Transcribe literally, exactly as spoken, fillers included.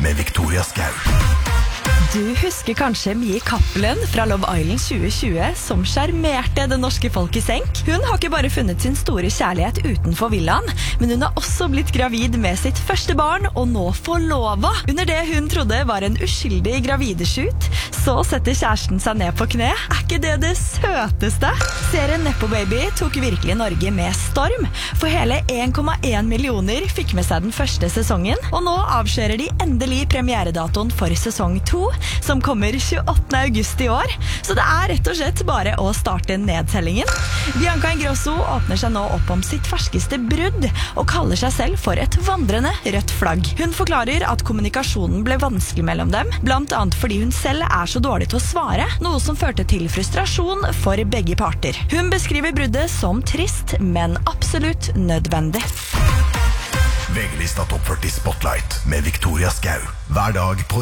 med Victoria Skau. Du husker kanskje Mie Cappelen fra Love Island tjue tjue som skjermerte det norske folk i senk? Hun har ikke bare funnet sin store kjærlighet utenfor villaen, men hun har også blitt gravid med sitt første barn og nå forlova. Under det hun trodde var en uskyldig gravideshoot, så setter kjæresten seg ned på kne. Er ikke det det søteste? Serien Nepo Baby tok virkelig Norge med storm, for hele en komma en millioner fikk med seg den første sesongen, og nå avskjører de endelig premieredatoen for sesong to, som kommer tjueåttende august i år. Så det er rett og slett bare å starte nedtellingen. Bianca Ingrosso åpner seg nå opp om sitt ferskeste brudd og kaller seg selv for et vandrende rødt flagg. Hun forklarer at kommunikasjonen ble vanskelig mellom dem, blant annet fordi hun selv er så dårlig til å svare, noe som førte til frustrasjon for begge parter. Hun beskriver bruddet som trist, men absolutt nødvendig. VG-lista Topp førti Spotlight med Victoria Skau. Hver dag på